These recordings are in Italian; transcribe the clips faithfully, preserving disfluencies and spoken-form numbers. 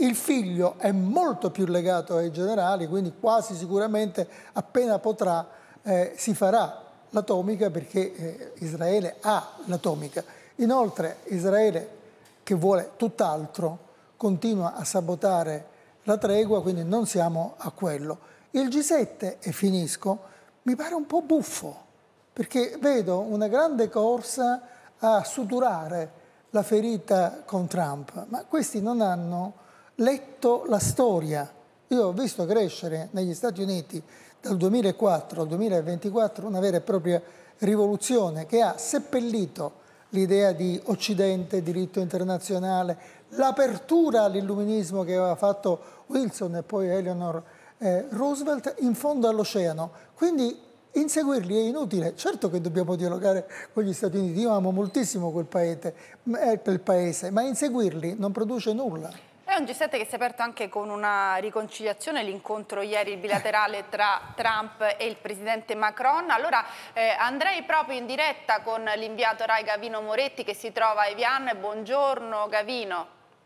il figlio è molto più legato ai generali, quindi quasi sicuramente appena potrà eh, si farà l'atomica, perché eh, Israele ha l'atomica. Inoltre Israele, che vuole tutt'altro, continua a sabotare la tregua, quindi non siamo a quello. Il G sette, e finisco, mi pare un po' buffo, perché vedo una grande corsa a suturare la ferita con Trump, ma questi non hanno letto la storia. Io ho visto crescere negli Stati Uniti dal duemilaquattro al duemilaventiquattro una vera e propria rivoluzione che ha seppellito l'idea di Occidente, diritto internazionale, l'apertura all'illuminismo che aveva fatto Wilson e poi Eleanor eh, Roosevelt in fondo all'oceano. Quindi inseguirli è inutile. Certo che dobbiamo dialogare con gli Stati Uniti, io amo moltissimo quel paese, quel paese, ma inseguirli non produce nulla. È un G sette che si è aperto anche con una riconciliazione, l'incontro ieri bilaterale tra Trump e il presidente Macron. Allora eh, andrei proprio in diretta con l'inviato Rai Gavino Moretti che si trova a Evian. Buongiorno Gavino.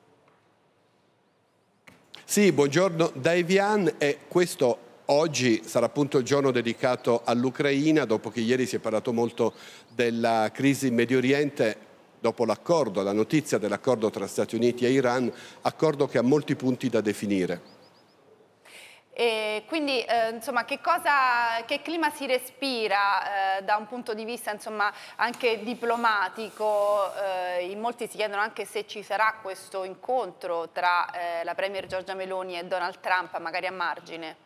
Sì, buongiorno da Evian, e questo oggi sarà appunto il giorno dedicato all'Ucraina, dopo che ieri si è parlato molto della crisi in Medio Oriente, dopo l'accordo, la notizia dell'accordo tra Stati Uniti e Iran, accordo che ha molti punti da definire. E quindi eh, insomma che, cosa, che clima si respira eh, da un punto di vista insomma anche diplomatico? Eh, in molti si chiedono anche se ci sarà questo incontro tra eh, la premier Giorgia Meloni e Donald Trump, magari a margine.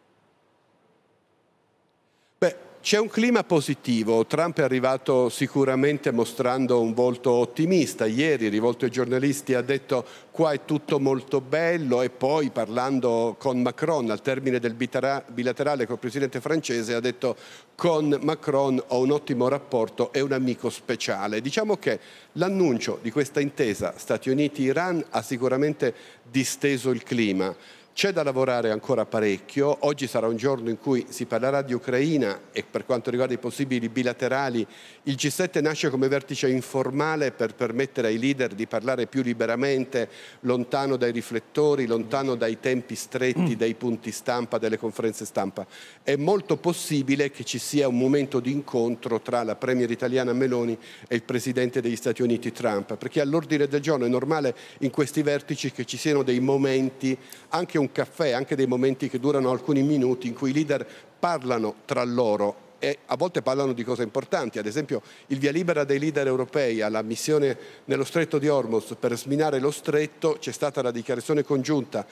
Beh, c'è un clima positivo. Trump è arrivato sicuramente mostrando un volto ottimista. Ieri, rivolto ai giornalisti, ha detto qua è tutto molto bello, e poi parlando con Macron al termine del bilaterale col presidente francese ha detto con Macron ho un ottimo rapporto, è un amico speciale. Diciamo che l'annuncio di questa intesa Stati Uniti-Iran ha sicuramente disteso il clima. C'è da lavorare ancora parecchio. Oggi sarà un giorno in cui si parlerà di Ucraina, e per quanto riguarda i possibili bilaterali il G sette nasce come vertice informale per permettere ai leader di parlare più liberamente, lontano dai riflettori, lontano dai tempi stretti, dai punti stampa, delle conferenze stampa. È molto possibile che ci sia un momento di incontro tra la premier italiana Meloni e il presidente degli Stati Uniti Trump, perché all'ordine del giorno è normale in questi vertici che ci siano dei momenti, anche un caffè, anche dei momenti che durano alcuni minuti, in cui i leader parlano tra loro e a volte parlano di cose importanti. Ad esempio il via libera dei leader europei alla missione nello stretto di Hormuz per sminare lo stretto, c'è stata la dichiarazione congiunta